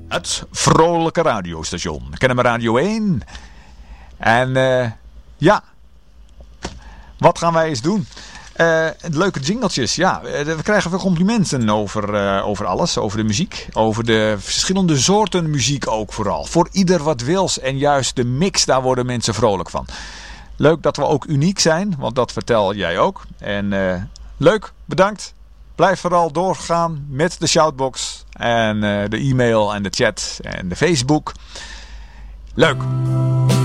Het vrolijke radiostation. Kennen we Radio 1. En ja, wat gaan wij eens doen? Leuke jingletjes, ja. We krijgen veel complimenten over alles. Over de muziek. Over de verschillende soorten muziek ook vooral. Voor ieder wat wils. En juist de mix, daar worden mensen vrolijk van. Leuk dat we ook uniek zijn. Want dat vertel jij ook. En leuk, bedankt. Blijf vooral doorgaan met de shoutbox. En de e-mail en de chat en de Facebook. Leuk.